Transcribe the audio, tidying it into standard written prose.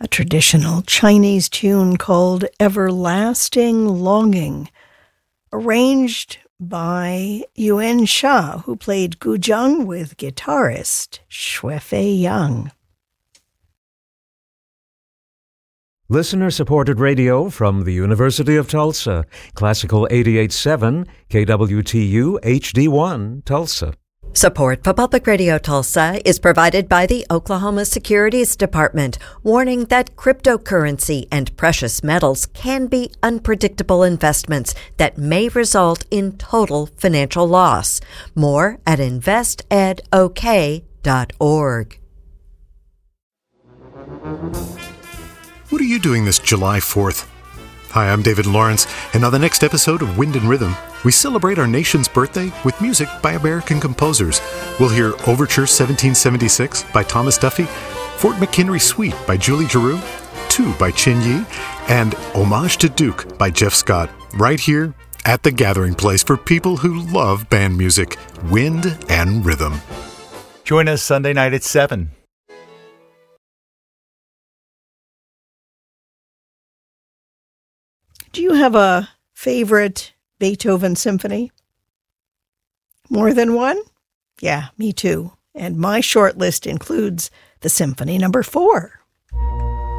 traditional Chinese tune called Everlasting Longing, arranged by Yuan Sha, who played guzheng with guitarist Shuifei Yang. Listener-supported radio from the University of Tulsa. Classical 88.7, KWTU HD1, Tulsa. Support for Public Radio Tulsa is provided by the Oklahoma Securities Department, warning that cryptocurrency and precious metals can be unpredictable investments that may result in total financial loss. More at investedok.org. What are you doing this July 4th? Hi, I'm David Lawrence, and on the next episode of Wind and Rhythm, we celebrate our nation's birthday with music by American composers. We'll hear Overture 1776 by Thomas Duffy, Fort McHenry Suite by Julie Giroux, 2 by Chin Yi, and Homage to Duke by Jeff Scott, right here at the gathering place for people who love band music, Wind and Rhythm. Join us Sunday night at 7. Do you have a favorite Beethoven symphony? More than one? Yeah, me too. And my short list includes the Symphony No. 4.